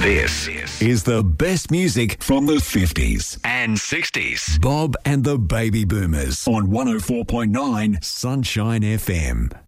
This is the best music from the 50s and 60s. Bob and the Baby Boomers on 104.9 Sunshine FM.